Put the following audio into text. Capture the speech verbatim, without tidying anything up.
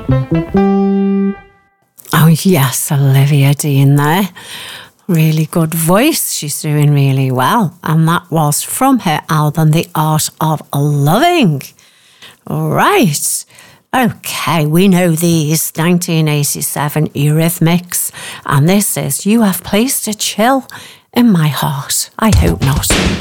Oh yes, Olivia Dean there. Really good voice. She's doing really well. And that was from her album, The Art of Loving. All right. Okay, we know these. nineteen eighty-seven Eurythmics. And this is You Have Placed a Chill in My Heart. I hope not.